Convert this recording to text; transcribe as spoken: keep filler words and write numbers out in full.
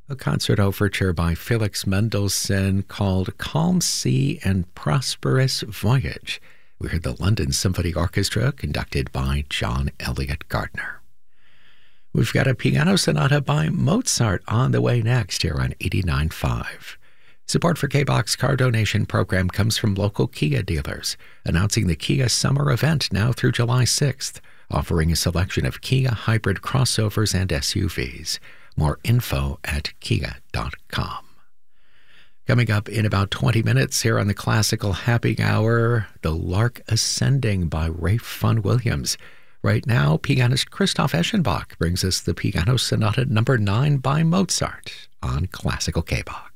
A concert overture by Felix Mendelssohn called Calm Sea and Prosperous Voyage. We heard the London Symphony Orchestra conducted by John Elliott Gardner. We've got a piano sonata by Mozart on the way next here on eighty-nine point five. Support for K-Box car donation program comes from local Kia dealers, announcing the Kia Summer Event now through July sixth, offering a selection of Kia hybrid crossovers and S U Vs. More info at kia dot com. Coming up in about twenty minutes here on the Classical Happy Hour, The Lark Ascending by Ralph Vaughan Williams. Right now, pianist Christoph Eschenbach brings us the Piano Sonata number nine by Mozart on Classical K-Box.